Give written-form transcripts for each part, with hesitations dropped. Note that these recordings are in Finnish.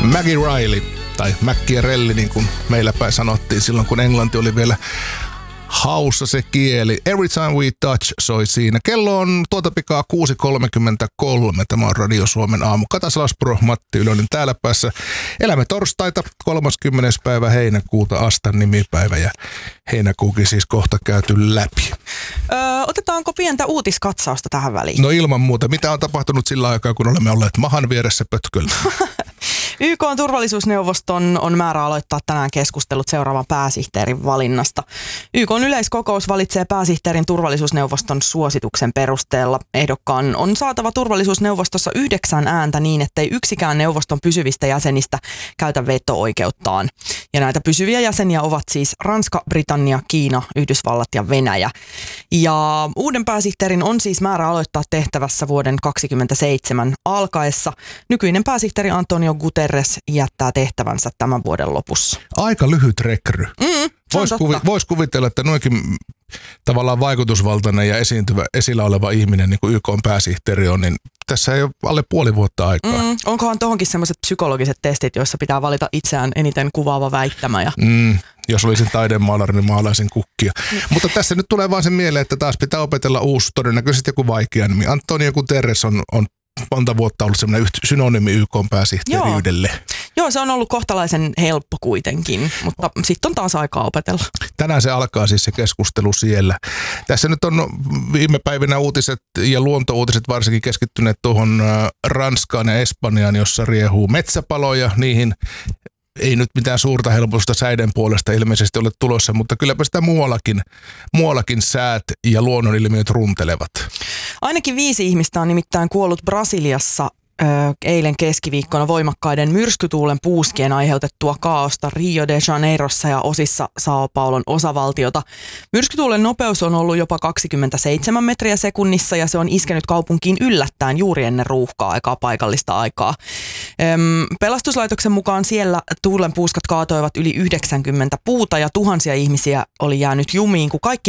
Maggie Riley, tai Macchiarelli, niin kuin meillä päin sanottiin silloin, kun englanti oli vielä haussa se kieli. Every Time We Touch soi siinä. Kello on tuota pikaa 6.33. Tämä on Radio Suomen aamu. Kata Salaspuro, Matti Ylönen täällä päässä. Elämme torstaita 30. päivä heinäkuuta, Astan nimipäivä, ja heinäkuukin siis kohta käyty läpi. Otetaanko pientä uutiskatsausta tähän väliin? No ilman muuta. Mitä on tapahtunut sillä aikaa, kun olemme olleet mahan vieressä pötköllä? YK:n turvallisuusneuvoston on määrä aloittaa tänään keskustelut seuraavan pääsihteerin valinnasta. YK:n yleiskokous valitsee pääsihteerin turvallisuusneuvoston suosituksen perusteella. Ehdokkaan on saatava turvallisuusneuvostossa 9 ääntä niin, ettei yksikään neuvoston pysyvistä jäsenistä käytä veto-oikeuttaan. Ja näitä pysyviä jäseniä ovat siis Ranska, Britannia, Kiina, Yhdysvallat ja Venäjä. Ja uuden pääsihteerin on siis määrä aloittaa tehtävässä vuoden 2027 alkaessa. Nykyinen pääsihteeri Antonio Guterres jättää tehtävänsä tämän vuoden lopussa. Aika lyhyt rekry. Vois kuvitella, että noinkin tavallaan vaikutusvaltainen ja esillä oleva ihminen, niin kuin YK:n pääsihteeri on, niin tässä ei ole alle puoli vuotta aikaa. Onkohan tohonkin sellaiset psykologiset testit, joissa pitää valita itseään eniten kuvaava väittämä? Ja... Jos olisin taidemaalari, niin maalaisin kukkia. Mutta tässä nyt tulee vaan se mieleen, että taas pitää opetella uusi, todennäköisesti joku vaikea nimi. Antonio Guterres on monta vuotta ollut semmoinen synonyymi YK:n pääsihteeriydelle. Joo, se on ollut kohtalaisen helppo kuitenkin, mutta sitten on taas aikaa opetella. Tänään se alkaa siis se keskustelu siellä. Tässä nyt on viime päivinä uutiset ja luontouutiset varsinkin keskittyneet tuohon Ranskaan ja Espanjaan, jossa riehuu metsäpaloja. Niihin ei nyt mitään suurta helpotusta säiden puolesta ilmeisesti ole tulossa, mutta kylläpä sitä muuallakin säät ja luonnonilmiöt runtelevat. Ainakin 5 ihmistä on nimittäin kuollut Brasiliassa eilen keskiviikkona voimakkaiden myrskytuulen puuskien aiheutettua kaaosta Rio de Janeirossa ja osissa São Paulon osavaltiota. Myrskytuulen nopeus on ollut jopa 27 metriä sekunnissa ja se on iskenyt kaupunkiin yllättäen juuri ennen ruuhka-aikaa, paikallista aikaa. Pelastuslaitoksen mukaan siellä tuulen puuskat kaatoivat yli 90 puuta ja tuhansia ihmisiä oli jäänyt jumiin, kun kaikki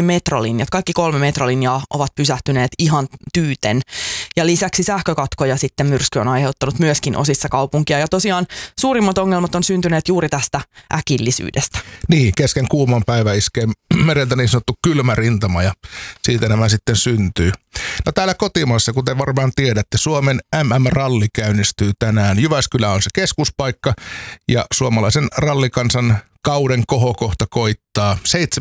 3 metrolinjaa ovat pysähtyneet ihan tyyten. Ja lisäksi sähkökatkoja sitten myrsky on aiheuttanut myöskin osissa kaupunkia. Ja tosiaan suurimmat ongelmat on syntyneet juuri tästä äkillisyydestä. Niin, kesken kuuman päivä iskee mereltä niin sanottu kylmä rintama ja siitä nämä sitten syntyy. No täällä kotimaassa, kuten varmaan tiedätte, Suomen MM-ralli käynnistyy tänään. Jyväskylä on se keskuspaikka ja suomalaisen rallikansan kauden kohokohta koittaa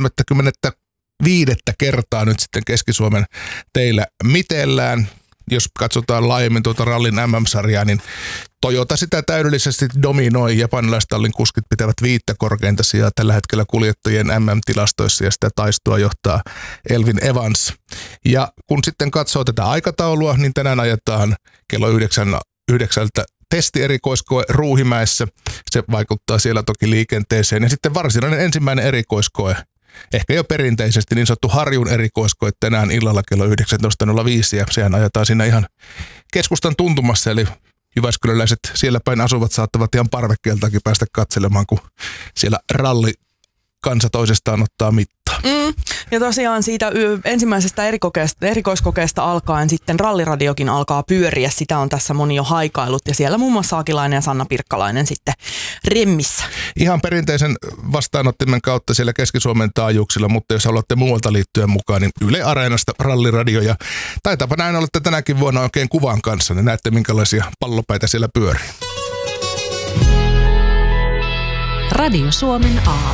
75. kertaa nyt sitten Keski-Suomen teillä mitellään. Jos katsotaan laajemmin tuota rallin MM-sarjaa, niin Toyota sitä täydellisesti dominoi. Japanilaistallin kuskit pitävät 5 korkeinta sijaa tällä hetkellä kuljettajien MM-tilastoissa ja sitä taistoa johtaa Elvin Evans. Ja kun sitten katsoo tätä aikataulua, niin tänään ajetaan kello 9 testierikoiskoe Ruuhimäessä. Se vaikuttaa siellä toki liikenteeseen. Ja sitten varsinainen ensimmäinen erikoiskoe, ehkä jo perinteisesti niin sanottu Harjun erikoiskoe tänään illalla kello 19.05 ja sehän ajetaan siinä ihan keskustan tuntumassa, eli jyväskyläläiset siellä päin asuvat saattavat ihan parvekkeeltakin päästä katselemaan, kun siellä ralli kansa toisestaan ottaa mittaa. Ja tosiaan siitä ensimmäisestä erikoiskokeesta alkaen sitten ralliradiokin alkaa pyöriä. Sitä on tässä moni jo haikailut ja siellä muun muassa Aakilainen ja Sanna Pirkkalainen sitten remmissä. Ihan perinteisen vastaanottimen kautta siellä Keski-Suomen taajuuksilla, mutta jos haluatte muualta liittyä mukaan, niin Yle Areenasta ralliradio ja taitaapa näin olette tänäkin vuonna oikein kuvan kanssa, niin näette minkälaisia pallopäitä siellä pyörii. Radio Suomen aamu.